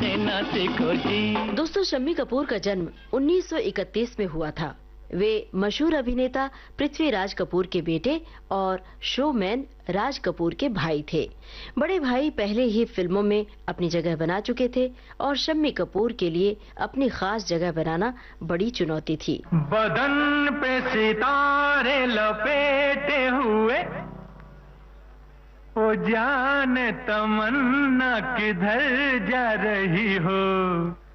रहना सीखो जी। दोस्तों, शम्मी कपूर का जन्म 1931 में हुआ था। वे मशहूर अभिनेता पृथ्वीराज कपूर के बेटे और शोमैन राज कपूर के भाई थे। बड़े भाई पहले ही फिल्मों में अपनी जगह बना चुके थे और शम्मी कपूर के लिए अपनी खास जगह बनाना बड़ी चुनौती थी। बदन पे सितारे लपेटे हुए, ओ जाने तमन्ना किधर जा रही हो।